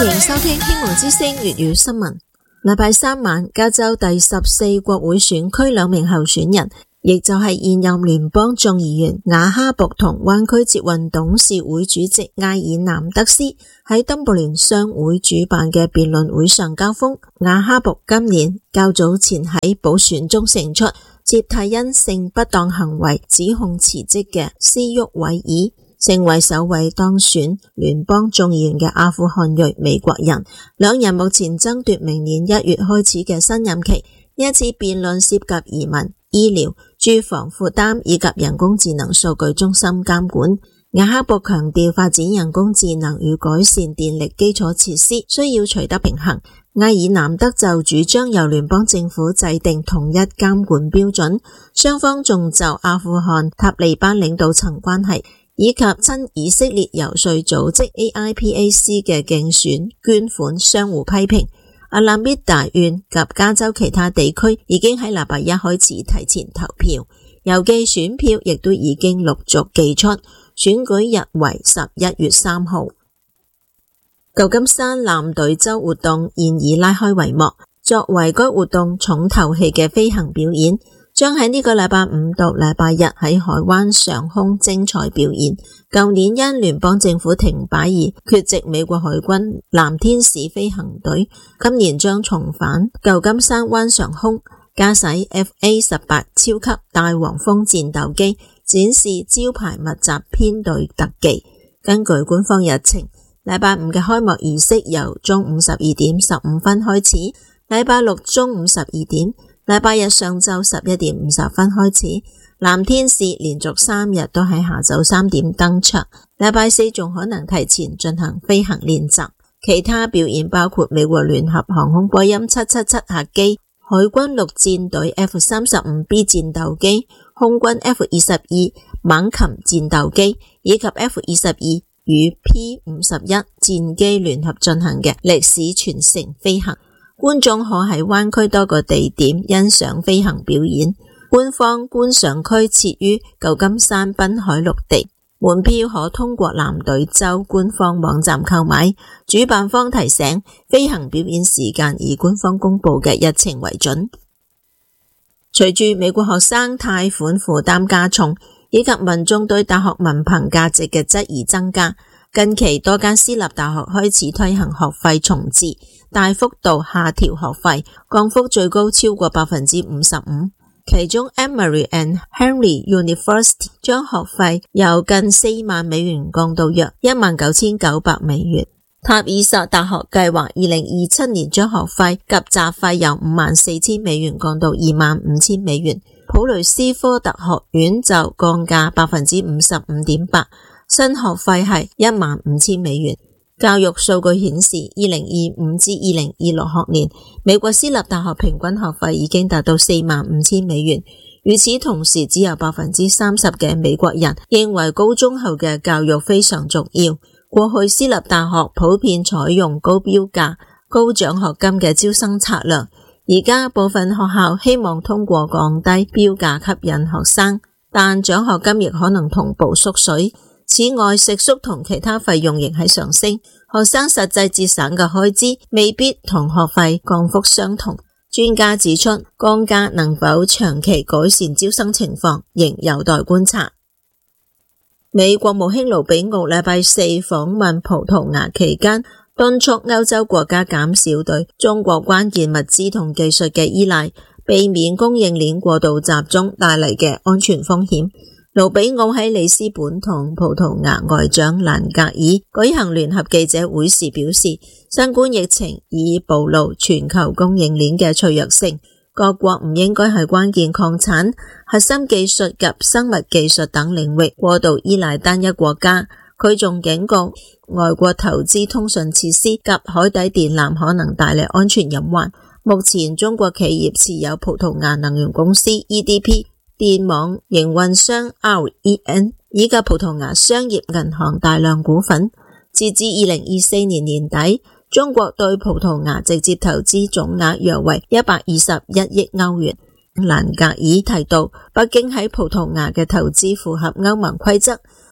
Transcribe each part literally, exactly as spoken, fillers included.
歡迎收聽希望之聲粵語新聞。禮拜三晚，加州第十四國會選區兩名候選人，亦就係現任聯邦眾議員亞哈博同灣區捷運董事會主席埃爾南德斯喺登布聯商會主辦嘅辯論會上交鋒。亞哈博今年較早前喺補選中勝出，接替因性不當行為指控辭職嘅斯沃維爾，成為首位當選聯邦眾議員嘅阿富汗裔美國人。兩人目前爭奪明年一月開始嘅新任期。呢一次辯論涉及移民、醫療、住房負擔以及人工智能數據中心監管。亞哈博強調發展人工智能與改善電力基礎設施需要取得平衡。埃爾南德就主張由聯邦政府制定統一監管標準。雙方仲就阿富汗塔利班領導層關係以及親以色列遊說組織 A I P A C 嘅競選捐款相互批評。阿拉米達縣及加州其他地區已經喺禮拜一開始提前投票，郵寄選票亦都已經陸續寄出，選舉日為十一月三號。舊金山藍隊周活動現已拉開帷幕，作為該活動重頭戲嘅飛行表演，將喺呢個禮拜五到禮拜日喺海灣上空精彩表演。舊年因聯邦政府停擺而缺席美國海軍藍天使飛行隊，今年將重返舊金山灣上空，駕駛 F A 十八 超級大黃蜂戰鬥機，展示招牌密集編隊特技。根據官方日程，禮拜五嘅開幕儀式由中午十二點十五分開始，禮拜六中午十二點，禮拜日上晝十一點五十分開始。藍天使連續三日都喺下晝三點登場，禮拜四仲可能提前進行飛行練習。其他表演包括美國聯合航空波音七七七客機、海軍陸戰隊 F 三十五 B 戰鬥機、空軍 F 二十二猛禽戰鬥機以及 F 二十二與 P 五十一戰機聯合進行嘅歷史傳承飛行。觀眾可喺灣區多個地點欣賞飛行表演。官方觀賞區設於舊金山濱海綠地，門票可通過藍隊州官方網站購買。主辦方提醒，飛行表演時間以官方公布嘅日程為準。隨住美國學生貸款負擔加重，以及民眾對大學文憑價值嘅質疑增加，近期多間私立大學開始推行學費重置，大幅度下調學費，降幅最高超過百分之五十五。其中 Emory and Henry University 將學費由近四萬美元降到約一萬九千九百美元。塔爾薩大學計劃二零二七年將學費及雜費由五萬四千美元降到二萬五千美元。普雷斯科特學院就降價百分之五十五點八，新學費係一萬五千美元。教育數據顯示，二零二五至二零二六學年，美國私立大學平均學費已經達到四萬五千美元。與此同時，只有百分之三十嘅美國人認為高中後嘅教育非常重要。過去私立大學普遍採用高標價、高獎學金嘅招生策略，而家部分學校希望通過降低標價吸引學生，但獎學金亦可能同步縮水。此外，食宿同其他費用仍喺上升，學生實際節省嘅開支未必同學費降幅相同。專家指出，降價能否長期改善招生情況，仍有待觀察。美國務卿盧比奧禮拜四訪問葡萄牙期間，敦促歐洲國家減少對中國關鍵物資同技術嘅依賴，避免供應鏈過度集中帶嚟嘅安全風險。盧比奧喺里斯本同葡萄牙外長蘭格爾舉行聯合記者會時表示，新冠疫情已暴露全球供應鏈嘅脆弱性，各國唔應該喺關鍵礦產、核心技術及生物技術等領域過度依賴單一國家。佢仲警告，外國投資通訊設施及海底電纜可能帶嚟安全隱患。目前中國企業持有葡萄牙能源公司 E D P、電網營運商 R E N 以及葡萄牙商業銀行大量股份。截至二零二四年年底，中國對葡萄牙直接投資總額約為一百二十一億歐元。蘭格爾提到，北京喺葡萄牙嘅投資符合歐盟規則，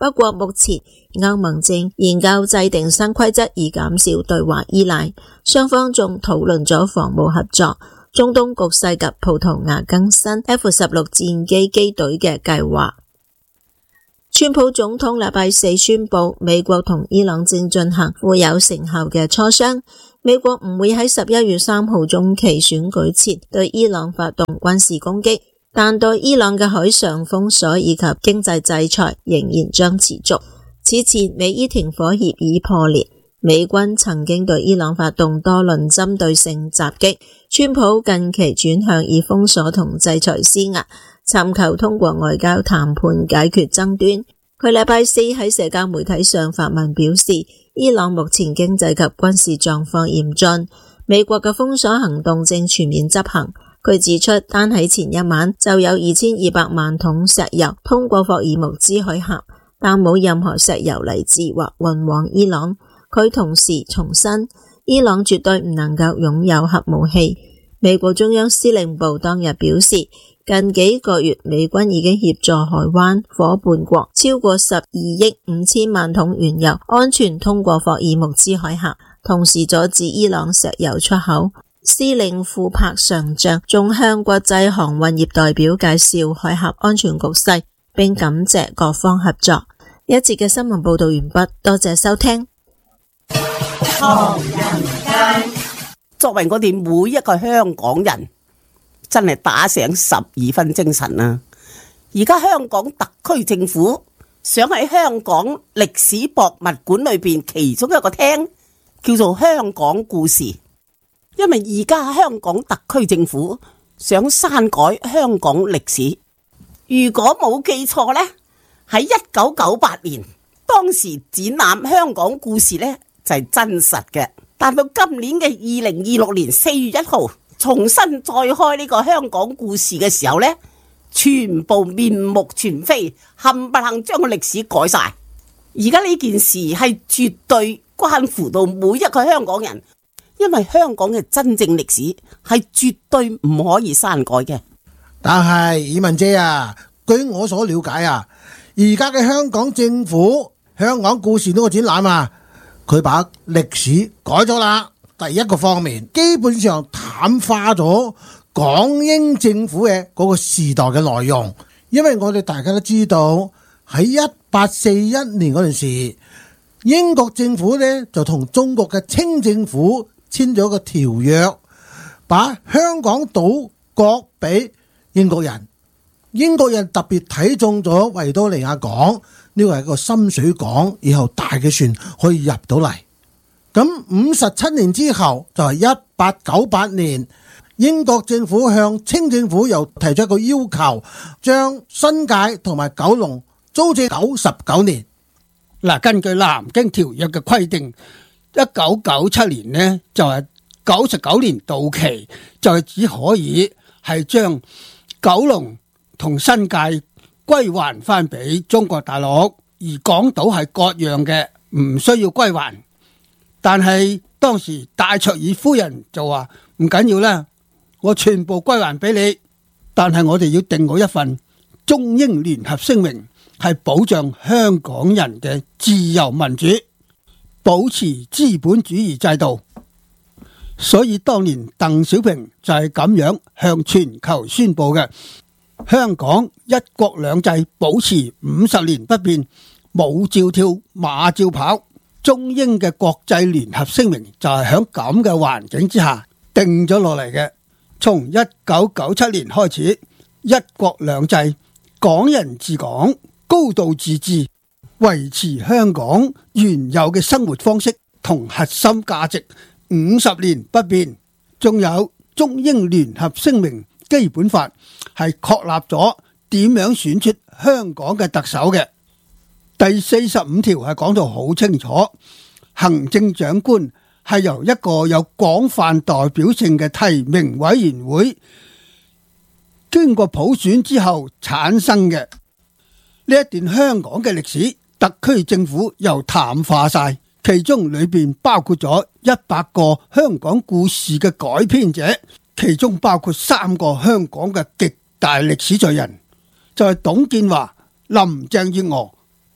不過目前歐盟正研究制定新規則以減少對華依賴，雙方仲討論咗防務合作、中東局勢及葡萄牙更新 F 十六 戰機機隊嘅計劃。川普總統禮拜四宣布，美國同伊朗正進行富有成效嘅磋商，美國唔會喺十一月三號中期選舉前對伊朗發動軍事攻擊，但對伊朗嘅海上封鎖以及經濟制裁仍然將持續。此前美伊停火協議破裂，美軍曾經對伊朗發動多輪針對性襲擊，川普近期轉向以封鎖同制裁施壓，尋求通過外交談判解決爭端。佢禮拜四喺社交媒體上發文表示，伊朗目前經濟及軍事狀況嚴峻，美國嘅封鎖行動正全面執行。佢指出，單喺前一晚就有二千二百萬桶石油通過霍爾木茲海峽，但冇任何石油嚟自或運往伊朗。佢同時重申，伊朗絕對唔能夠擁有核武器。美國中央司令部當日表示，近幾個月美軍已經協助海灣夥伴國超過十二億五千萬桶原油安全通過霍爾木茲海峽，同時阻止伊朗石油出口。司令庫柏上將仲向國際航運業代表介紹海峽安全局勢，並感謝各方合作。一節嘅新聞報道完畢，多謝收聽。 作為我哋每一個香港人，真係打醒十二分精神啊！而家香港特區政府想喺香港歷史博物館裏邊其中一個廳叫做香港故事，因為而家香港特區政府想刪改香港歷史。如果冇記錯呢，喺一九九八年當時展覽香港故事呢就係真實嘅，但到今年嘅二零二六年四月一號重新再開呢個香港故事嘅時候呢，全部面目全非，冚唪唥將個歷史改晒。而家呢件事係絕對關乎到每一個香港人，因為香港嘅真正歷史係絕對唔可以刪改嘅。 但係以文姐啊，據我所了解啊，而家嘅香港政府香港故事呢個展覽啊，佢把歷史改咗啦。第一個方面，基本上淡化咗港英政府嘅嗰個時代嘅內容，因為我哋大家都知道喺一八四一年嗰陣時，英國政府呢就同中國嘅清政府簽咗個條約，把香港島割俾英國人。英國人特別睇中咗維多利亞港，呢個係個深水港，以後大嘅船可以入到嚟。咁五十七年之後就係一八九八年，英國政府向清政府又提出一個要求，將新界同埋九龍租借九十九年。 嗱，根據南京條約嘅規定，一九九七年呢就係九十九年到期，就係只可以係將九龍同新界歸還翻俾中國大陸，而港島係割讓嘅，唔需要歸還。但係當時戴卓爾夫人就話唔緊要啦，我全部歸還俾你，但係我哋要訂好一份中英聯合聲明，係保障香港人嘅自由民主，保持資本主義制度。所以當年鄧小平就係咁樣向全球宣布嘅，香港一國兩制保持五十年不變，舞照跳，馬照跑。中英嘅國際聯合聲明就係喺咁嘅環境之下定咗落嚟嘅。從一九九七年開始，一國兩制、港人治港、高度自治，維持香港原有嘅生活方式同核心價值五十年不變。仲有中英聯合聲明、基本法係確立咗點樣選出香港嘅特首嘅。第四十五條係講到好清楚，行政長官係由一個有廣泛代表性嘅提名委員會經過普選之後產生嘅。呢一段香港嘅歷史，特區政府又淡化晒，其中裏邊包括咗一百個香港故事嘅改編者，其中包括三個香港嘅極大歷史罪人，就係董建華、林鄭月娥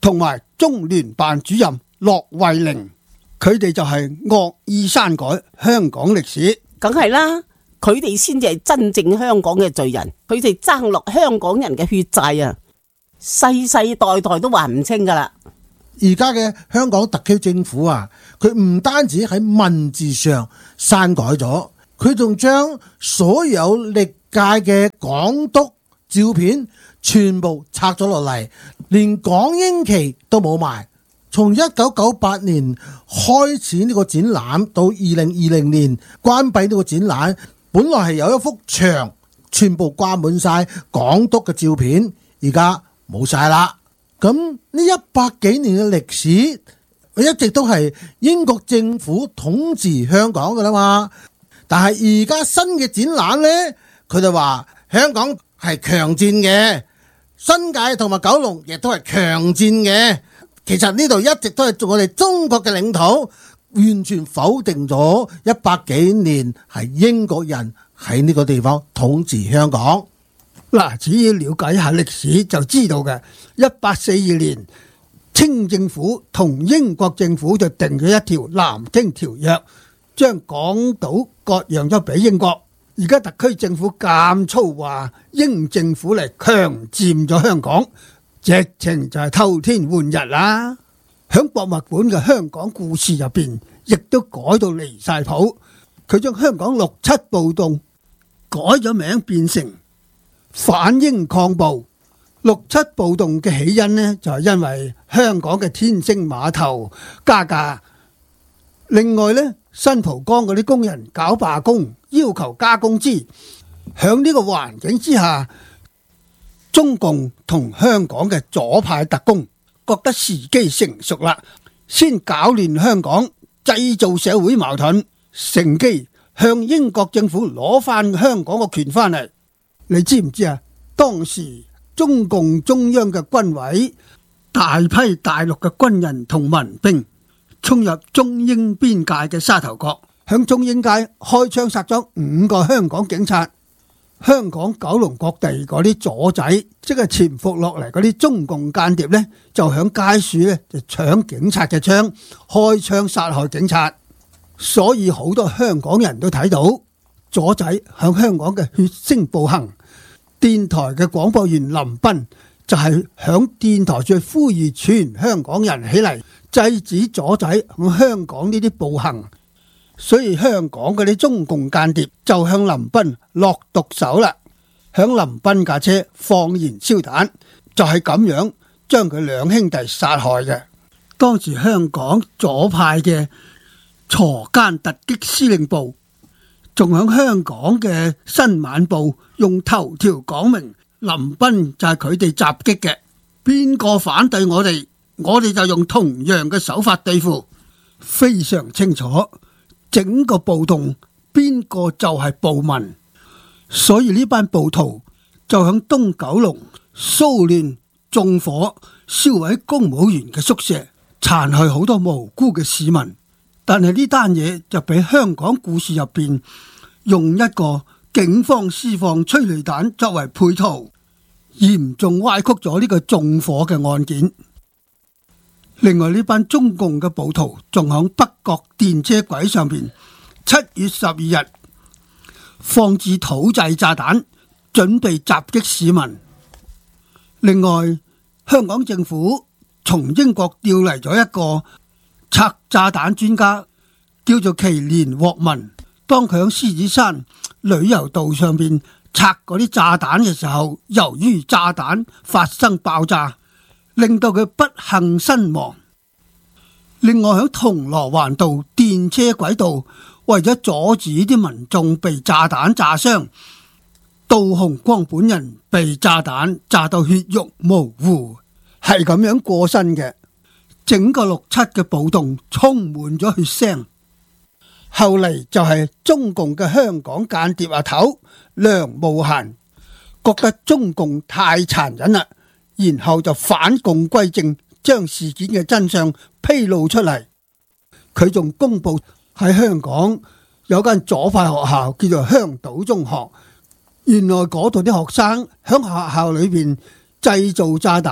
同埋中聯辦主任駱惠寧，佢哋就係惡意刪改香港歷史。 梗係啦，佢哋先至係真正香港嘅罪人，佢哋爭落香港人嘅血債啊，世世代代都還唔清噶啦。 而家嘅香港特區政府啊，佢唔單止喺文字上刪改咗，佢仲將所有歷屆嘅港督照片全部拆咗落嚟，連港英旗都冇埋。從一九九八年開始呢個展覽到二零二零年關閉呢個展覽，本來係有一幅牆全部掛滿晒港督嘅照片，而家冇晒啦。咁呢一百幾年嘅歷史，一直都係英國政府統治香港噶啦嘛。但係而家新嘅展覽呢，佢就話香港係強戰嘅，新界同埋九龍亦都係強戰嘅。其實呢度一直都係做我哋中國嘅領土，完全否定咗一百幾年係英國人喺呢個地方統治香港。 嗱，只要了解一下歷史就知道嘅。一八四二年，清政府同英國政府就定咗一條《南京條約》，將港島割讓咗俾英國。而家特區政府咁粗話英政府嚟強佔咗香港，直情就係偷天換日啦。響博物館嘅香港故事入邊，亦都改到離晒譜。佢將香港六七暴動改咗名，變成反英抗暴。六七暴動嘅起因呢，就係因為香港嘅天星碼頭加價。另外呢，新蒲崗嗰啲工人搞罷工，要求加工資。響呢個環境之下，中共同香港嘅左派特工覺得時機成熟啦，先搞亂香港，製造社會矛盾，乘機向英國政府攞翻香港個權翻嚟。你知唔知啊？當時中共中央嘅軍委大批大陸嘅軍人同民兵衝入中英邊界嘅沙頭角，向中英街開槍殺咗五個香港警察。香港九龍各地嗰啲左仔，即係潛伏落嚟嗰啲中共間諜呢，就響街樹呢就搶警察嘅槍，開槍殺害警察。所以好多香港人都睇到左仔向香港嘅血腥暴行。電台嘅廣播員林彬就係響電台最呼籲全香港人起嚟制止左仔向香港呢啲暴行，所以香港嗰啲中共間諜就向林彬落毒手啦，響林彬架車放燃燒彈，就係咁樣將佢兩兄弟殺害嘅。當時香港左派嘅鋤奸突擊司令部仲響香港嘅新晚報用頭條講明林彬就係佢哋襲擊嘅，邊個反對我哋，我哋就用同樣嘅手法對付，非常清楚整個暴動邊個就係暴民。所以呢班暴徒就響東九龍騷亂縱火燒毀公務員嘅宿舍，殘害好多無辜嘅市民。但係呢單嘢就俾香港故事入邊用一個警方施放催淚彈作為配圖，嚴重歪曲咗呢個縱火嘅案件。另外呢班中共嘅暴徒仲響北角電車軌上邊七月十二日放置土製炸彈，準備襲擊市民。另外香港政府從英國調嚟咗一個拆炸彈專家，叫做祁連獲文。當佢喺獅子山旅遊道上邊拆嗰啲炸彈嘅時候，由於炸彈發生爆炸，令到佢不幸身亡。另外喺銅鑼灣道電車軌道，為咗阻止啲民眾被炸彈炸傷，杜洪光本人被炸彈炸到血肉模糊，係咁樣過身嘅。整個六七嘅暴動充滿咗血腥。後嚟就係中共嘅香港間諜阿頭梁慕嫻覺得中共太殘忍啦，然後就反共歸正，將事件嘅真相披露出嚟。佢仲公布喺香港有間左派學校叫做香島中學，原來嗰度啲學生響學校裏邊製造炸彈，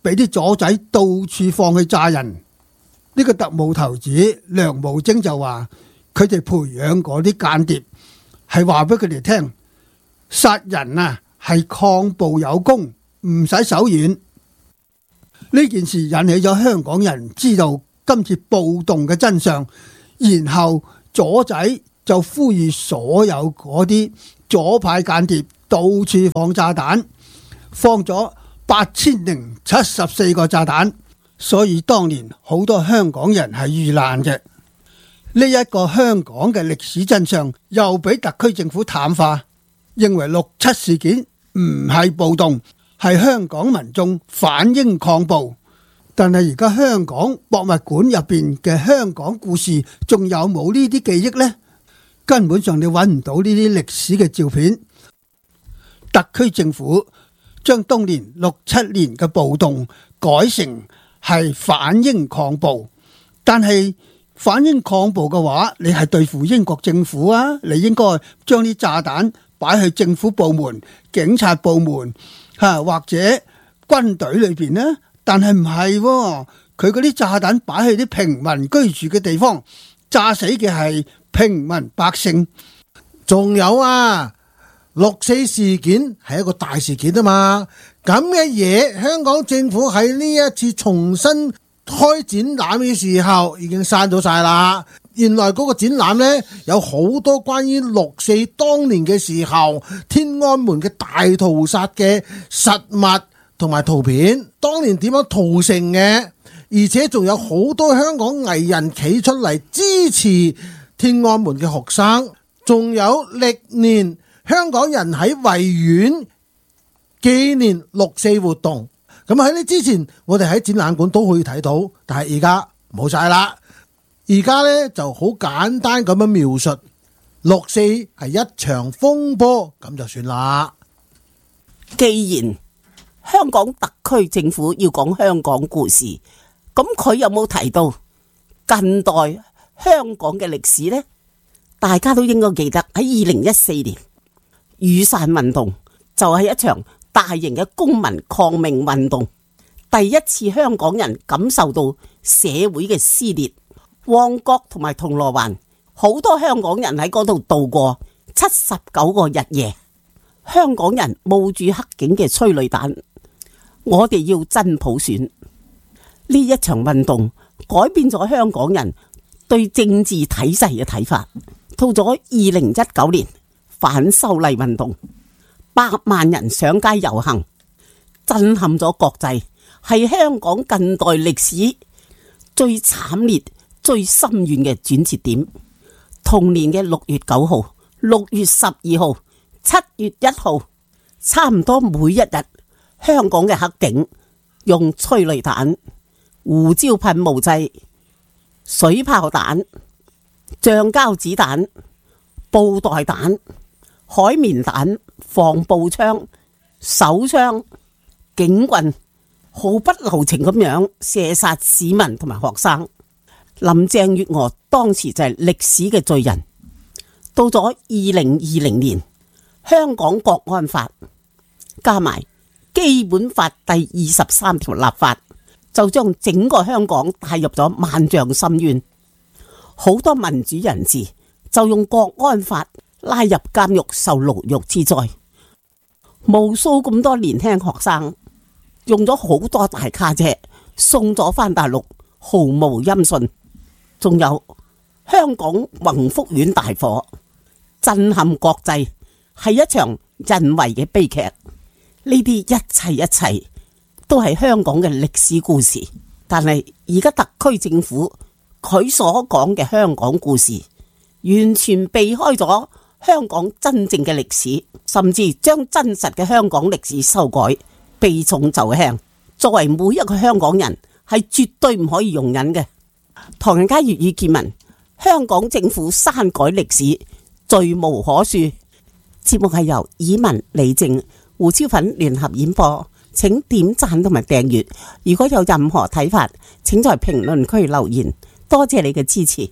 俾啲左仔到處放去炸人。呢個特務頭子梁慕貞就話佢哋培養嗰啲間諜係話俾佢哋聽，殺人啊係抗暴有功，唔使手軟。呢件事引起咗香港人知道今次暴動嘅真相，然後左仔就呼籲所有嗰啲左派間諜到處放炸彈，放咗八千零七十四個炸彈，所以當年好多香港人係遇難嘅。呢一個香港嘅歷史真相又俾特區政府淡化，認為六七事件唔係暴動，係香港民眾反英抗暴。但係而家香港博物館入邊嘅香港故事仲有冇呢啲記憶呢？根本上你揾唔到呢啲歷史嘅照片。特區政府將當年六七年嘅暴動改成係反英抗暴，但係反英抗暴嘅話，你係對付英國政府啊，你應該將啲炸彈擺去政府部門、警察部門吓或者軍隊裏邊呢。但係唔係，佢嗰啲炸彈擺去啲平民居住嘅地方，炸死嘅係平民百姓。 仲有啊，六四事件係一個大事件啊嘛，咁嘅嘢香港政府喺呢一次重新開展覽嘅時候已經刪咗晒啦。原來嗰個展覽呢，有好多關於六四當年嘅時候天安門嘅大屠殺嘅實物同埋圖片，當年點樣屠城嘅，而且仲有好多香港藝人企出嚟支持天安門嘅學生，仲有歷年香港人喺維園紀念六四活動。咁喺呢之前我哋喺展覽館都可以睇到，但係而家冇晒啦。而家呢就好簡單咁樣描述六四係一場風波，咁就算啦。 既然香港特區政府要講香港故事，咁佢有冇提到近代香港嘅歷史呢？大家都應該記得喺二零一四年雨傘運動就係一場大型嘅公民抗命運動，第一次香港人感受到社會嘅撕裂。旺角同埋銅鑼灣好多香港人喺嗰度度過七十九個日夜，香港人冒住黑警嘅催淚彈。我哋要真普選，呢一場運動改變咗香港人對政治體制嘅睇法。到咗二零一九年反修例運動，百萬人上街遊行，震撼咗國際，係香港近代歷史最慘烈、最深遠嘅轉折點。同年嘅六月九號、六月十二號、七月一號，差唔多每一日，香港嘅黑警用催淚彈、胡椒噴霧劑、水炮彈、橡膠子彈、布袋彈、海綿彈、防步槍、手槍、警棍，毫不留情咁樣射殺市民同埋學生。林鄭月娥當時就係歷史嘅罪人。到咗二零二零年，香港國安法加埋基本法第二十三條立法，就將整個香港帶入咗萬丈深淵。好多民主人士就用國安法拉入監獄受牢獄之災，無數咁多年輕學生用咗好多大卡車送咗返大陸，毫無音訊。仲有香港宏福苑大火，震撼國際，係一場人為嘅悲劇。呢啲一切一切都係香港嘅歷史故事，但係而家特區政府佢所講嘅香港故事，完全避開咗香港真正嘅歷史，甚至將真實嘅香港歷史修改，避重就輕。作為每一個香港人，係絕對唔可以容忍嘅。唐人街粵語見聞，香港政府刪改歷史，罪無可恕。節目係由以文、李靜、胡椒粉聯合演播，請點讚同埋訂閱。如果有任何睇法，請在評論區留言。多謝你嘅支持。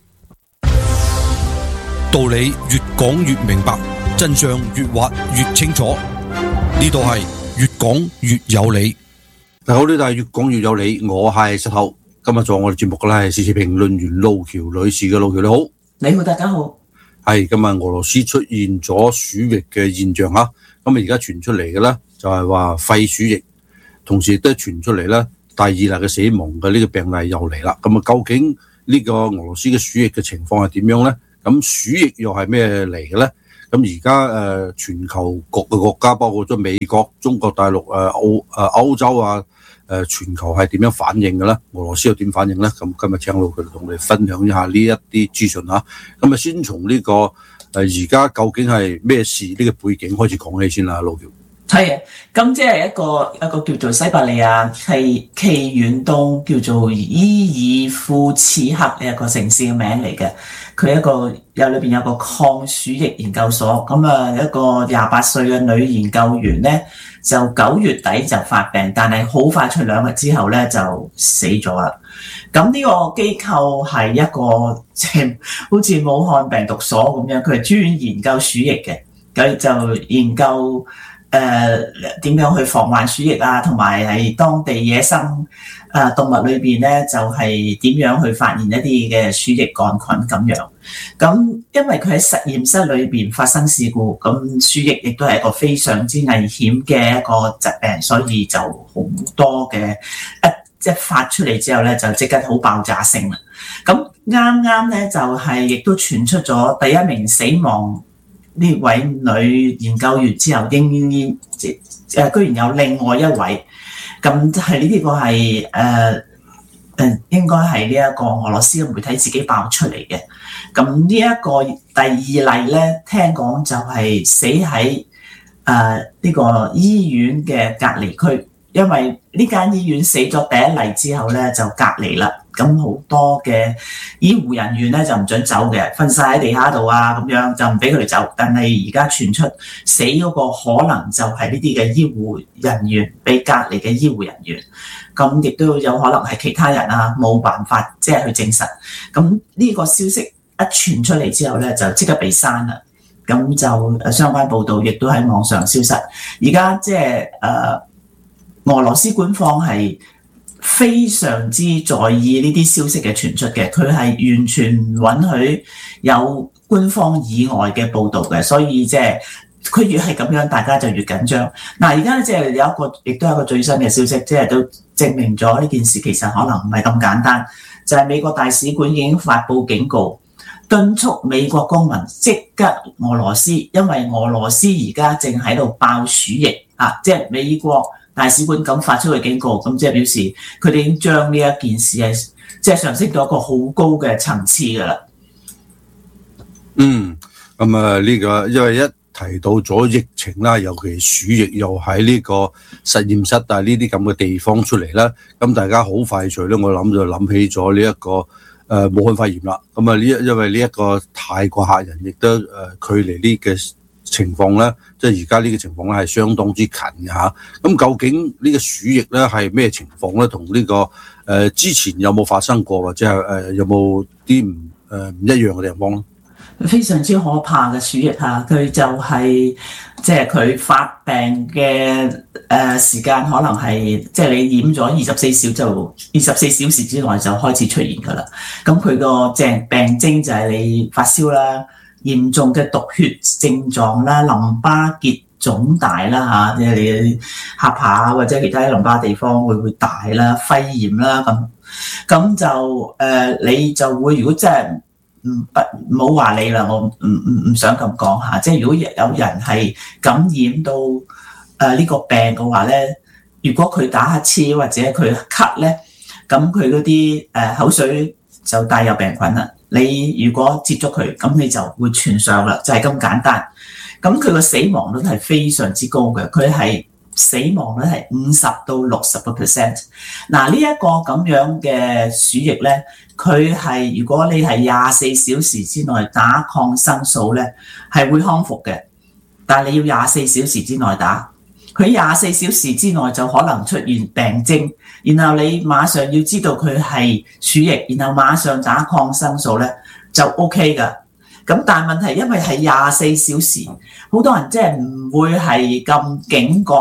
道理越講越明白，真相越挖越清楚。呢度係越講越有理。 大家好，呢度係越講越有理，我係石頭。今日做我哋節目嘅咧係時事評論員路橋女士嘅。路橋你好。 你好，大家好。 係今日俄羅斯出現咗鼠疫嘅現象啊，咁啊而家傳出嚟嘅咧就係話肺鼠疫，同時亦都傳出嚟咧第二例嘅死亡嘅呢個病例又嚟啦。咁啊究竟呢個俄羅斯嘅鼠疫嘅情況係點樣咧？咁鼠疫又係咩嚟嘅咧？咁而家誒全球各個國家，包括咗美國、中國大陸、誒澳誒歐洲啊，誒全球係點樣反應嘅咧？俄羅斯又點反應咧？咁今日請路橋同我哋分享一下呢一啲資訊嚇。咁啊先從呢個誒而家究竟係咩事呢個背景開始講起先啦，路橋。 係啊，咁即係一個一個叫做西伯利亞係奇遠東叫做伊爾庫茨克嘅一個城市嘅名嚟嘅。佢一個有裏邊有個抗鼠疫研究所，咁啊一個廿八歲嘅女研究員咧，就九月底就發病，但係好快出兩日之後咧就死咗啦。咁呢個機構係一個即係好似武漢病毒所咁樣，佢係專研究鼠疫嘅，佢就研究。誒點、呃、樣去防患鼠疫啊，同埋係當地野生誒、呃、動物裏邊咧，就係、是、點樣去發現一啲嘅鼠疫桿菌咁樣。咁因為佢喺實驗室裏邊發生事故，咁鼠疫亦都係一個非常之危險嘅一個疾病，所以就好多嘅一即係發出嚟之後咧，就即刻好爆炸性啦。咁啱啱咧就係、是、亦都傳出咗第一名死亡呢位女研究員之後，仍然即誒居然有另外一位，咁係呢啲個係誒誒應該係呢一個俄羅斯嘅媒體自己爆出嚟嘅。咁呢一個第二例咧，聽講就係死喺誒呢個醫院嘅隔離區，因為呢間醫院死咗第一例之後咧就隔離啦。咁好多嘅醫護人員咧就唔准走嘅，瞓晒喺地下度啊，咁樣就唔俾佢哋走。但係而家傳出死嗰個可能就係呢啲嘅醫護人員，被隔離嘅醫護人員。咁亦都有可能係其他人啊，冇辦法即係去證實。咁呢個消息一傳出嚟之後咧，就即刻被刪啦。咁就誒相關報導亦都喺網上消失。而家即係誒俄羅斯官方係非常之在意呢啲消息嘅傳出嘅，佢係完全唔允許有官方以外嘅報導嘅，所以即係佢越係咁樣，大家就越緊張。嗱，而家即係有一個，亦都有一個最新嘅消息，即係都證明咗呢件事其實可能唔係咁簡單。就係美國大使館已經發布警告，敦促美國公民即刻俄羅斯，因為俄羅斯而家正喺度爆鼠疫啊！即係美國大使館咁發出嘅警告，咁即係表示佢哋已經將呢一件事係即係上升到一個好高嘅層次㗎啦。 嗯，咁啊呢個因為一提到咗疫情啦，尤其鼠疫又喺呢個實驗室啊呢啲咁嘅地方出嚟啦，咁大家好快脆咧，我諗就諗起咗呢一個誒、呃、武漢肺炎啦。咁啊呢因為呢一個太過嚇人，亦都誒、呃、距離呢嘅情況咧，即係而家呢個情況咧係相當之近嘅嚇。咁究竟呢個鼠疫咧係咩情況咧？同呢、這個誒、呃、之前有冇發生過，或者係誒、呃、有冇啲唔誒唔一樣嘅地方咧？ 非常之可怕嘅鼠疫嚇，佢就係即係佢發病嘅誒、呃、時間可能係即係你染咗二十四小就二十四小時之內就開始出現㗎啦。咁佢個症病徵就係你發燒啦，嚴重嘅毒血症狀啦，淋巴結腫大啦嚇，即係你下巴或者其他淋巴地方會會大啦，肺炎啦咁，咁就誒、呃、你就會如果真係唔不唔好話你啦，我唔唔唔想咁講嚇，即係如果有人係感染到誒呢、呃這個病嘅話咧，如果佢打乞嗤或者佢咳咧，咁佢嗰啲誒口水就帶有病菌啦。你如果接觸佢，咁你就會傳上啦，就係、是、咁簡單。咁佢個死亡率係非常之高嘅，佢係死亡率係五十到六十個 percent。嗱，呢一個咁樣嘅鼠疫咧，佢係如果你係廿四小時之內打抗生素咧，係會康復嘅。但係你要廿四小時之內打，佢廿四小時之內就可能出現病徵，然後你馬上要知道佢係鼠疫，然後馬上打抗生素咧就 OK 噶。咁但係問題因為係廿四小時，好多人即係唔會係咁警覺，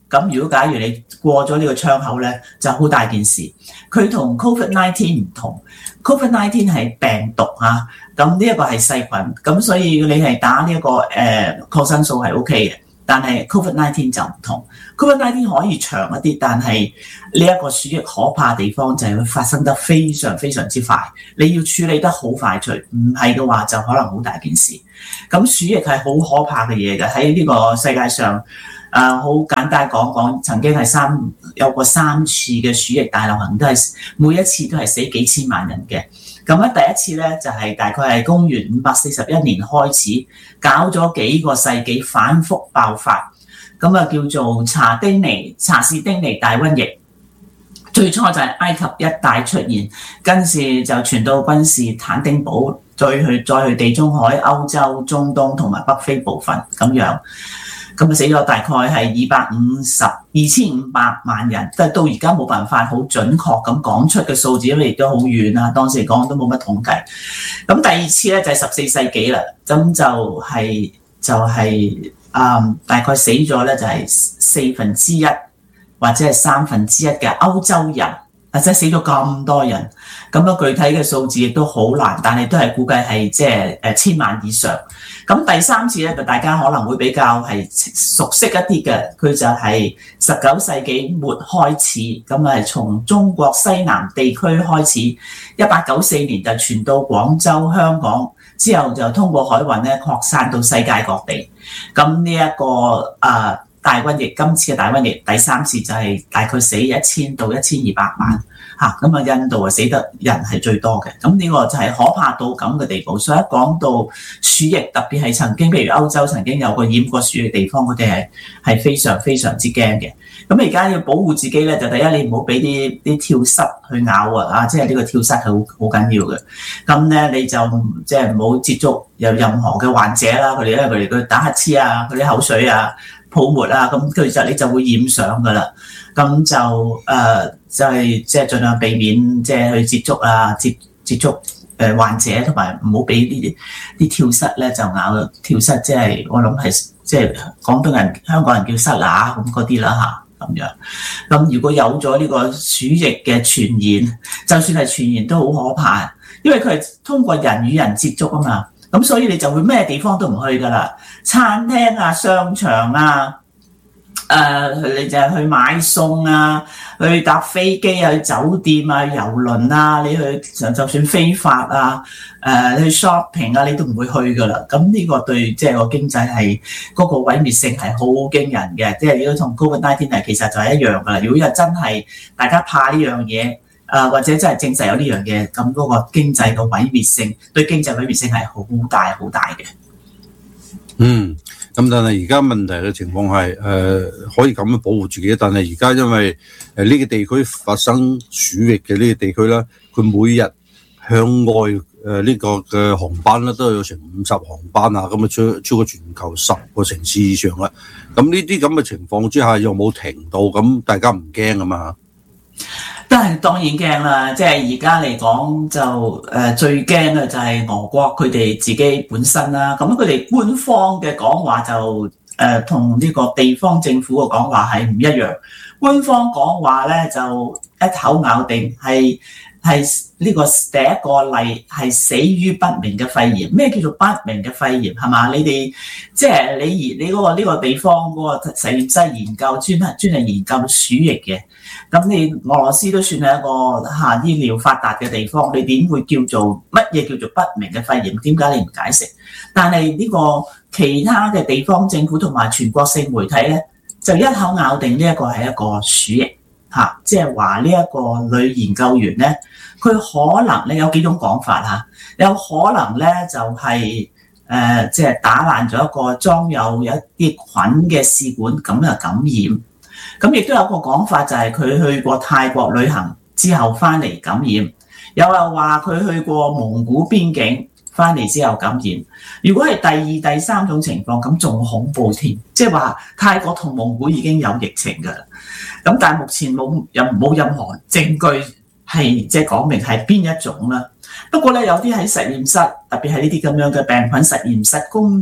咁如果假如你過咗呢個窗口咧，就好大件事。佢同 Covid 十九 唔同 ，Covid 十九 係病毒啊，咁呢一個係細菌，咁所以你係打呢、這、一個誒、呃、抗生素係 O K 嘅。但係 Covid 十九 就唔同 ，Covid 十九 可以長一啲，但係呢一個鼠疫可怕地方就係會發生得非常非常之快，你要處理得好快脆，唔係嘅話就可能好大件事。咁鼠疫係好可怕嘅嘢嘅，喺呢個世界上，誒、呃、好簡單講講，曾經係三有過三次嘅鼠疫大流行，都係每一次都係死幾千萬人嘅。咁咧第一次咧就係、是、大概係公元五百四十一年開始，搞咗幾個世紀反覆爆發，咁啊叫做查丁尼查士丁尼大瘟疫。最初就係埃及一帶出現，跟住就傳到君士坦丁堡，再去再去地中海、歐洲、中東同埋北非部分咁樣。咁啊死咗大概係二百五十二千五百萬人，但係到而家冇辦法好準確咁講出嘅數字，因為亦都好遠啦，當時嚟講都冇乜統計。咁第二次咧就係十四世紀啦，咁就係、是、就係、是、啊、嗯、大概死咗咧就係四分之一或者係三分之一嘅歐洲人，或者死咗咁多人。咁樣具體嘅數字亦都好難，但係都係估計係即係誒千萬以上。咁第三次咧，就大家可能會比較係熟悉一啲嘅，佢就係十九世紀末開始，咁啊係從中國西南地區開始，一八九四年就傳到廣州、香港，之後就通過海運咧擴散到世界各地。咁呢一個啊、呃、大瘟疫，今次嘅大瘟疫第三次就係大概死一千到一千二百萬。嚇，咁啊印度啊死得人係最多嘅，咁呢個就係可怕到咁嘅地步。所以一講到鼠疫，特別係曾經譬如歐洲曾經有個染過鼠嘅地方，佢哋係係非常非常之驚嘅。咁而家要保護自己咧，就第一你唔好俾啲啲跳蚤去咬啊，啊即係呢個跳蚤係好好緊要嘅。咁咧你就即係唔好接觸有任何嘅患者啦，佢哋因為佢哋佢打乞嗤啊，佢啲口水啊、泡沫啊，咁佢就你就會染上噶啦。咁就誒、呃、就係即係盡量避免即係去接觸啊，接接觸誒患者，同埋唔好俾呢啲啲跳蚤咧就咬跳蚤，即係我諗係即係廣東人、香港人叫虱乸咁嗰啲啦嚇咁樣。咁如果有咗呢個鼠疫嘅傳染，就算係傳染都好可怕，因為佢係通過人與人接觸啊嘛。咁所以你就會咩地方都唔去噶啦，餐廳啊、商場啊。誒、呃，你就係去買餸啊，去搭飛機啊，去酒店啊、郵輪啊，你去就就算飛法啊，誒、呃，去 shopping 啊，你都唔會去噶啦。咁呢個對即係個經濟係嗰個毀滅性係好驚人嘅，即係如果同 Covid 十九 其實就係一樣噶啦。如果又真係大家怕呢樣嘢，誒、呃、或者真係證實有呢樣嘢，咁嗰個經濟嘅毀滅性對經濟毀滅性係好大好大嘅。 嗯。咁但係而家問題嘅情況係誒、呃、可以咁樣保護自己，但係而家因為誒呢、呃這個地區發生鼠疫嘅呢個地區咧，佢每日向外誒呢、呃這個嘅航班咧都有成五十航班啊，咁啊超超過全球十個城市以上啦。咁呢啲咁嘅情況之下，又冇停到，咁大家唔驚啊嘛？ 都係當然驚啦，即係而家嚟講就誒、呃、最驚嘅就係俄國佢哋自己本身啦。咁佢哋官方嘅講話就誒同呢個地方政府嘅講話係唔一樣。官方講話咧就一口咬定係係呢個第一個例係死於不明嘅肺炎。咩叫做不明嘅肺炎係嘛？你哋即係你而你嗰個呢個地方嗰個實驗室研究專係專係研究鼠疫嘅。咁你俄羅斯都算係一個嚇醫療發達嘅地方，你點會叫做乜嘢叫做不明嘅肺炎？點解你唔解釋？但係呢個其他嘅地方政府同埋全國性媒體咧，就一口咬定呢一個係一個鼠疫嚇，即係話呢一個女研究員咧，佢可能你有幾種講法嚇，有可能咧就係誒即係打爛咗一個裝有一啲菌嘅試管，咁就感染。咁亦都有個講法，就係佢去過泰國旅行之後翻嚟感染，有又話佢去過蒙古邊境翻嚟之後感染。如果係第二、第三種情況，咁仲恐怖添，即係話泰國同蒙古已經有疫情㗎啦。咁但係目前冇有冇任何證據係即係講明係邊一種啦。不過咧，有啲喺實驗室，特別係呢啲咁樣嘅病菌實驗室工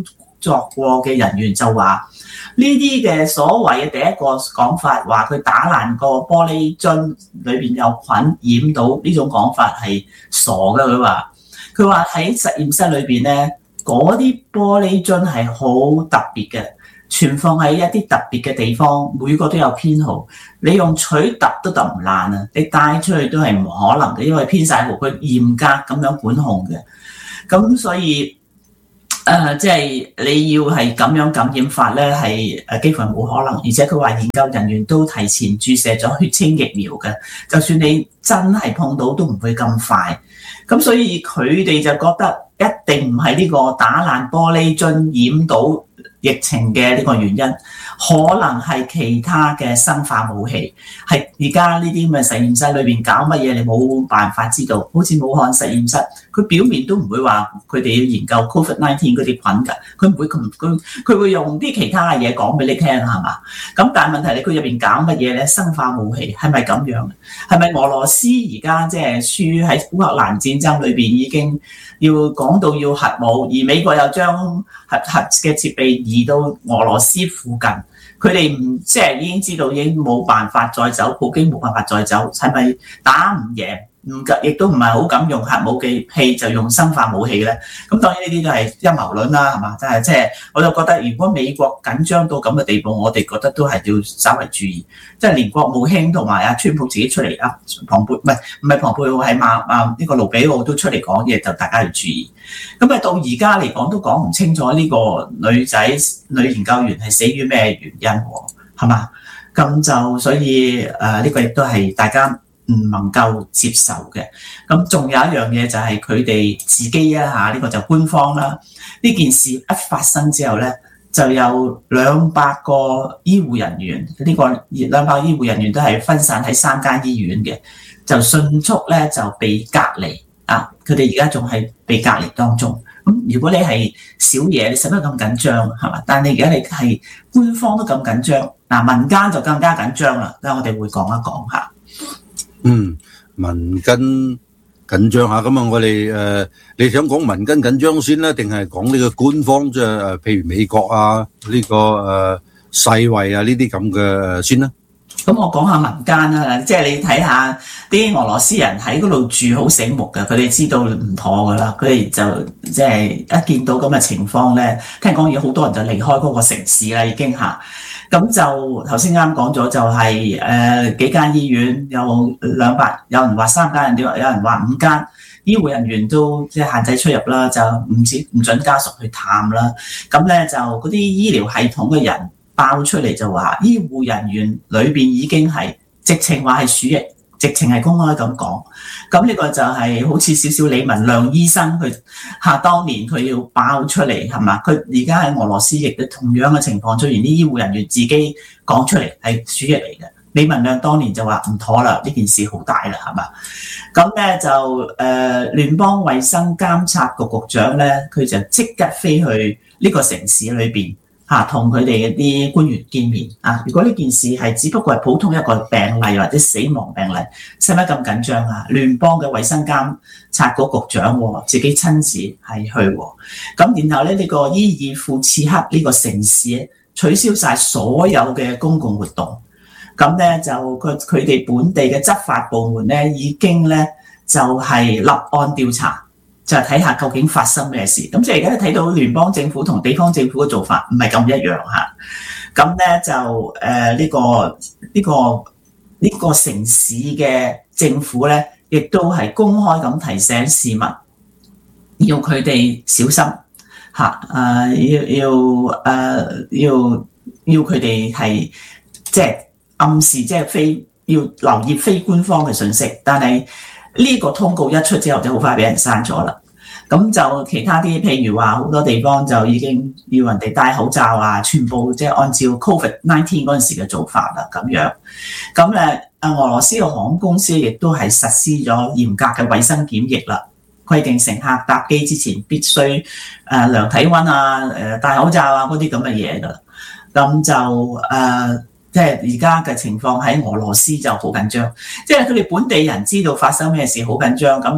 作過嘅人員就話，呢啲嘅所謂嘅第一個講法，話佢打爛個玻璃樽裏邊有菌染到呢種講法係傻嘅。佢話佢話喺實驗室裏邊咧，嗰啲玻璃樽係好特別嘅，存放喺一啲特別嘅地方，每個都有編號。你用錘揼都揼唔爛啊！你帶出去都係唔可能嘅，因為編晒號，佢嚴格咁樣管控嘅。咁所以誒，即係你要係咁樣感染法咧，係誒幾乎係冇可能。而且佢話研究人員都提前注射咗血清疫苗嘅，就算你真係碰到都唔會咁快。咁所以佢哋就覺得一定唔係呢個打爛玻璃樽染到疫情嘅呢個原因，可能係其他嘅生化武器。係而家呢啲咁嘅實驗室裏邊搞乜嘢，你冇辦法知道。好似武漢實驗室，佢表面都唔會話佢哋要研究 Covid 十九 嗰啲菌㗎，佢唔會咁，佢佢會用啲其他嘅嘢講俾你聽，係嘛？咁但係問題你佢入邊搞乜嘢咧？生化武器係咪咁樣？係咪俄羅斯而家即係輸喺烏克蘭戰爭裏邊已經要講到要核武，而美國又將核核嘅設備移到俄羅斯附近，佢哋唔即係已經知道已經冇辦法再走，普京冇辦法再走，係咪打唔贏？唔亦都唔係好敢用核武器，就用生化武器咧。咁當然呢啲都係陰謀論啦，係嘛？真係即係我就覺得，如果美國緊張到咁嘅地步，我哋覺得都係要稍為注意。即係連國務卿同埋阿川普自己出嚟啊，龐佩唔係唔係龐佩奧係馬啊呢個盧比奧都出嚟講嘢，就大家要注意。咁啊到而家嚟講都講唔清楚呢個女仔女研究員係死於咩原因喎？係嘛？咁就所以誒呢、呃這個亦都係大家唔能夠接受嘅。咁仲有一樣嘢就係佢哋自己啊嚇，呢個就官方啦。呢件事一發生之後咧，就有兩百個醫護人員，呢個兩百個醫護人員都係分散喺三間醫院嘅，就迅速咧就被隔離啊！佢哋而家仲係被隔離當中。咁如果你係小嘢，你使乜咁緊張係嘛？但係你而家你係官方都咁緊張，嗱民間就更加緊張啦。等我哋會講一講下。 嗯，民間緊張下咁啊！我哋誒、呃，你想講民間緊張先咧，定係講呢個官方即係誒，譬如美國啊呢、這個誒、呃、世衛啊呢啲咁嘅先啦。 咁我講下民間啦，即係你睇下啲俄羅斯人喺嗰度住好醒目嘅，佢哋知道唔妥噶啦，佢哋就即係一見到咁嘅情況咧，聽講有好多人就離開嗰個城市啦，已經嚇。咁就頭先啱講咗，就係誒幾間醫院有兩百，有人話三間，有人話五間醫護人員都即係限制出入啦，就唔止唔準家屬去探啦。咁咧就嗰啲醫療系統嘅人爆出嚟就話，醫護人員裏邊已經係直情話係鼠疫，直情係公開咁講。咁呢個就係好似少少李文亮醫生佢嚇當年佢要爆出嚟係嘛？佢而家喺俄羅斯亦都同樣嘅情況出現，啲醫護人員自己講出嚟係鼠疫嚟嘅。李文亮當年就話唔妥啦，呢件事好大啦係嘛？咁咧就誒、呃、聯邦衛生監察局局長咧，佢就即刻飛去呢個城市裏邊。嚇，同佢哋啲官員見面啊！如果呢件事係只不過係普通一個病例或者死亡病例，使乜咁緊張啊？聯邦嘅衛生監察局局長自己親自係去喎，咁然後咧呢個伊爾庫茨克呢個城市取消晒所有嘅公共活動，咁咧就佢佢哋本地嘅執法部門咧已經咧就係立案調查。就係睇下究竟發生咩事，咁即係而家睇到聯邦政府同地方政府嘅做法唔係咁一樣嚇，咁咧就誒呢、呃這個呢、這個呢、這個城市嘅政府咧，亦都係公開咁提醒市民，要佢哋小心嚇，誒、呃、要要誒、呃、要要佢哋係即係暗示即係非要留意非官方嘅信息，但係呢個通告一出之後就好快俾人刪咗啦。咁就其他啲，譬如話好多地方就已經要人哋戴口罩啊，全部即係按照 Covid 十九 嗰陣時嘅做法啦，咁樣。咁誒，俄羅斯嘅航空公司亦都係實施咗嚴格嘅衛生檢疫啦，規定乘客搭機之前必須誒量體溫啊、誒戴口罩啊嗰啲咁嘅嘢噶啦。咁就誒。呃即係而家嘅情況喺俄羅斯就好緊張，即係佢哋本地人知道發生咩事好緊張，咁你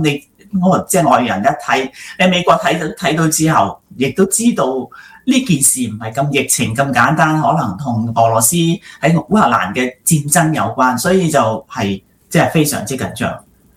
我即係外人一睇，喺美國睇到睇到之後，亦都知道呢件事唔係咁疫情咁簡單，可能同俄羅斯喺烏克蘭嘅戰爭有關，所以就係即係非常之緊張。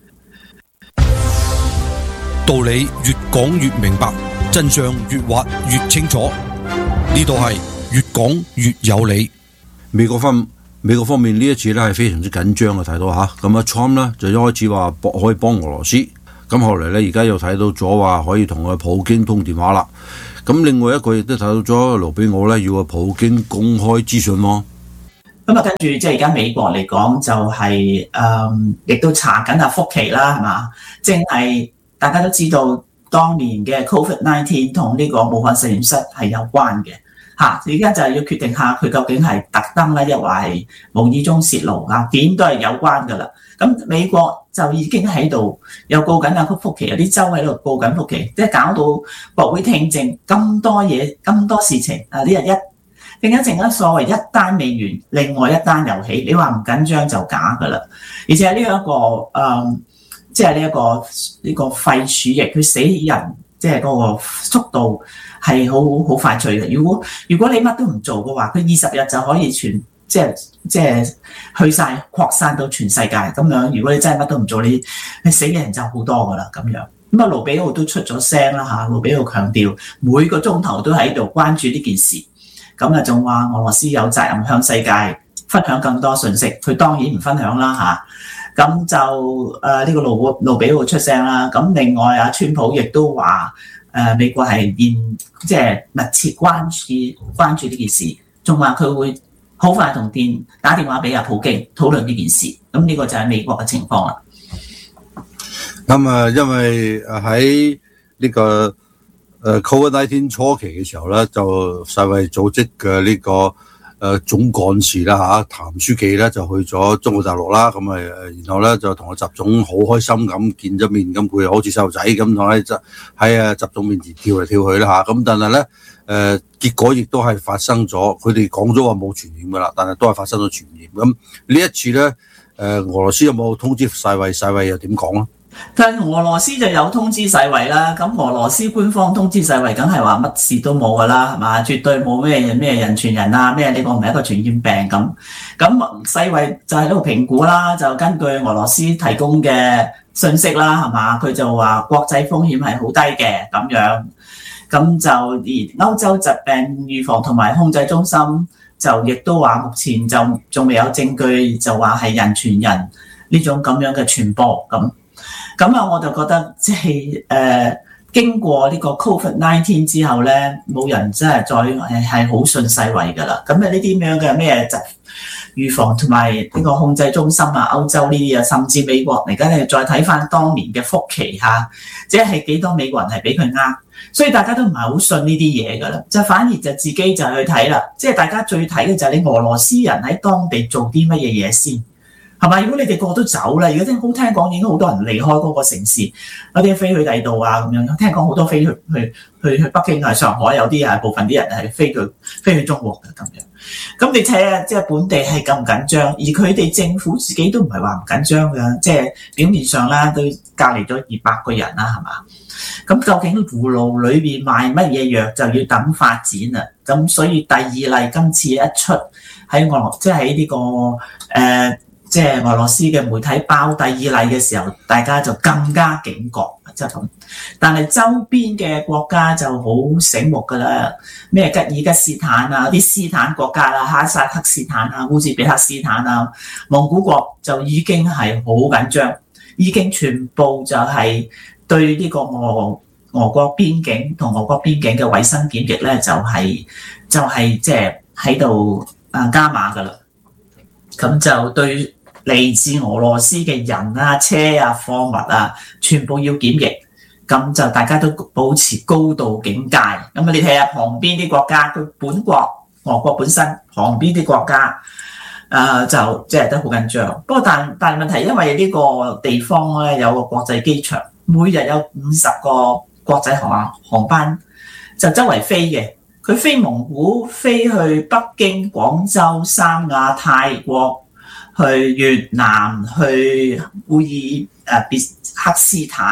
道理越講越明白，真相越挖越清楚。呢度係越講越有理。 美國方美國方面呢一次咧係非常之緊張嘅，睇到吓，咁啊 Trump 咧就一開始話可以幫俄羅斯，咁後嚟咧而家又睇到咗話可以同佢普京通電話啦。咁另外一個亦都睇到咗盧比奧咧要個普京公開資訊喎。 咁啊，跟住即係而家美國嚟講就係、是、誒，亦、嗯、都查緊阿福奇啦，係嘛？正係大家都知道當年嘅 Covid 十九 同呢個武漢實驗室係有關嘅。嚇！而家就係要決定下佢究竟係特登咧，抑或係無意中泄露啊？點都係有關噶啦。咁美國就已經喺度又告緊阿福奇，有啲州喺度告緊福奇，即係搞到國會聽證咁多嘢、咁多事情啊！呢日一更加正一所謂一單未完，另外一單又起。你話唔緊張就假噶啦。而且呢、這、一個誒，即係呢一個呢、這個肺鼠疫，佢死人即係嗰個速度係好好快脆嘅。如果如果你乜都唔做嘅話，佢二十日就可以全即係即係去晒擴散到全世界咁樣。如果你真係乜都唔做，你你死嘅人就好多噶啦咁樣。咁啊，盧比奧都出咗聲啦嚇，盧比奧強調每個鐘頭都喺度關注呢件事。咁啊，仲話俄羅斯有責任向世界分享更多信息，佢當然唔分享啦嚇。咁就誒呢、呃這個盧盧比奧出聲啦。咁另外啊，川普亦都話誒美國係現即係密切關注關注呢件事，仲話佢會好快同電打電話俾阿普京討論呢件事。咁呢個就係美國嘅情況啦。 咁啊，因為喺呢個誒 Covid 十九 初期嘅時候咧，就世衛組織嘅呢個誒總幹事啦嚇，譚書記咧就去咗中國大陸啦，咁啊，然後咧就同阿習總好開心咁見咗面，咁佢又好似細路仔咁，同喺喺啊習總面前跳嚟跳去啦嚇，咁但係咧誒結果亦都係發生咗，佢哋講咗話冇傳染噶啦，但係都係發生咗傳染。咁呢一次咧誒俄羅斯有冇通知世衛？世衛又點講咧？ 但俄羅斯就有通知世衛啦，咁俄羅斯官方通知世衛，梗係話乜事都冇噶啦，係嘛？絕對冇咩人咩人傳人啊，咩呢個唔係一個傳染病咁。咁世衛就喺度評估啦，就根據俄羅斯提供嘅信息啦，係嘛？佢就話國際風險係好低嘅咁樣。咁就而歐洲疾病預防同埋控制中心就亦都話，目前就仲未有證據就話係人傳人呢種咁樣嘅傳播咁。咁啊，我就覺得即係誒經過呢個 Covid 十九 之後咧，冇人真係再係係好信世衛噶啦。咁啊，呢啲咁樣嘅咩疾預防同埋呢個控制中心啊，歐洲呢啲啊，甚至美國嚟緊，你再睇翻當年嘅福奇嚇，即係幾多美國人係俾佢呃，所以大家都唔係好信呢啲嘢噶啦，就反而就自己就去睇啦。即係大家最睇嘅就係你俄羅斯人喺當地做啲乜嘢嘢先。係咪？如果你哋個個都走啦，而家聽好聽講，已經好多人離開嗰個城市，有啲飛去第二度啊咁樣。聽講好多飛去去去去北京啊、上海，有啲啊部分啲人係飛去飛去中國嘅咁樣。咁你睇下，即係本地係咁緊張，而佢哋政府自己都唔係話唔緊張嘅，即係表面上啦都隔離咗二百個人啦，係嘛？咁究竟葫蘆裏邊賣乜嘢藥就要等發展啦。咁所以第二例今次一出喺俄羅，即係喺呢個誒。呃即係俄羅斯嘅媒體爆第二例嘅時候，大家就更加警覺，就咁。但係周邊嘅國家就好醒目㗎啦，咩吉爾吉斯坦啊、啲斯坦國家啦、哈薩克斯坦啊、烏茲別克斯坦啊、蒙古國就已經係好緊張，已經全部就係對呢個俄俄國邊境同俄國邊境嘅衛生檢疫咧，就係就係即係喺度啊加碼㗎啦。咁就對嚟自俄羅斯嘅人啊、車啊、貨物啊，全部要檢疫，咁就大家都保持高度警戒。咁啊，你睇下旁邊啲國家，佢本國俄國本身旁邊啲國家，誒、呃、就即係都好緊張。不過但但係問題，因為呢個地方咧有個國際機場，每日有五十個國際航航班就周圍飛嘅。佢飛蒙古、飛去北京、廣州、三亞、泰國。去越南、去烏爾誒別克斯坦，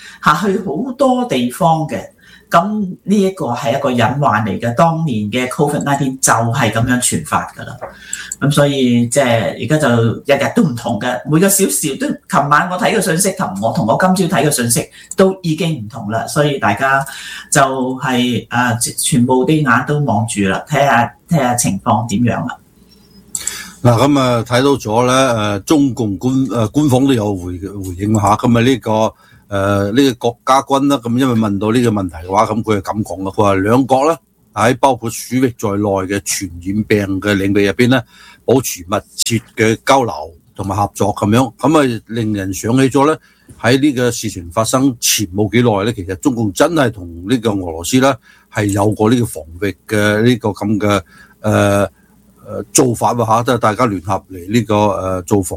嚇去好多地方嘅。咁呢一個係一個隱患嚟嘅，當年嘅 Covid 十九 就係咁樣傳發㗎啦。咁所以即係而家就日日都唔同嘅，每個小時都。琴晚我睇嘅信息同我同我今朝睇嘅信息都已經唔同啦，所以大家就係、是、誒、呃、全部啲眼都望住啦，睇下睇下情況點樣啦。 嗱咁啊睇到咗咧誒，中共官誒、呃、官方都有回回應下，咁啊呢個。誒、呃、呢、這個國家軍啦，咁因為問到呢個問題嘅話，咁佢係咁講嘅，佢話兩國咧喺包括鼠疫在內嘅傳染病嘅領域入邊咧，保持密切嘅交流同埋合作咁樣，咁啊令人想起咗咧喺呢個事情發生前冇幾耐咧，其實中共真係同呢個俄羅斯咧係有過呢個防疫嘅呢個咁嘅誒誒做法喎嚇，都係大家聯合嚟呢、這個誒、呃、做防